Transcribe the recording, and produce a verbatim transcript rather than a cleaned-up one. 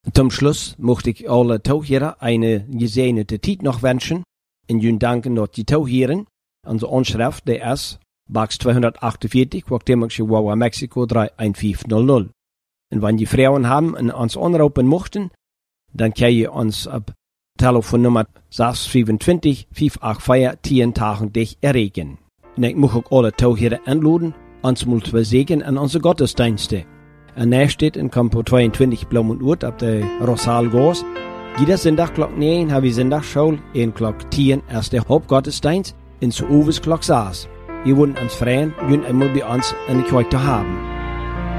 Zum Schluss möchte ich alle Tauchhörer eine gesegnete Zeit noch wünschen und Ihnen danken, dass die Tauchhören unsere Anschrift, der ist Box zweihundertachtundvierzig, Guatemala, Chihuahua, Mexiko drei eins fünf null null. Und wenn die Frauen haben und uns anrufen möchten, dann können ihr uns auf Telefonnummer sechs zwei zwei, fünf acht vier, zehn Tagen dich erregen. Und ich möchte auch alle Tauchhörer einladen, uns mal zu sehen an unsere Gottesdienste. Und er steht in Campo zweiundzwanzig Blaumunduert auf der Rosalgos. Jeder Sonntag Glock neun haben wir Sonntagsschule, in Glock zehn erst der Hauptgottesdienst, in zu Uwes Glock sechs. Wir würden uns freuen, ihn einmal bei uns in der Kirche zu haben.